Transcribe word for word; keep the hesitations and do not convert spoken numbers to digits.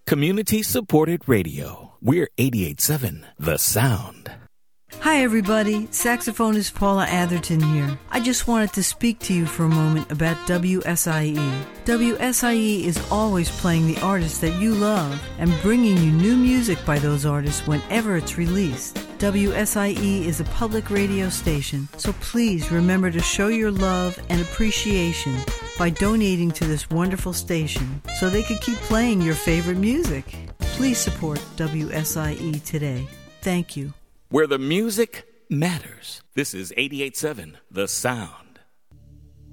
Community-supported radio. We're eighty-eight point seven The Sound. Hi, everybody. Saxophonist Paula Atherton here. I just wanted to speak to you for a moment about W S I E. W S I E is always playing the artists that you love and bringing you new music by those artists whenever it's released. W S I E is a public radio station, so please remember to show your love and appreciation by donating to this wonderful station so they can keep playing your favorite music. Please support W S I E today. Thank you. Where the music matters. This is eighty-eight point seven The Sound.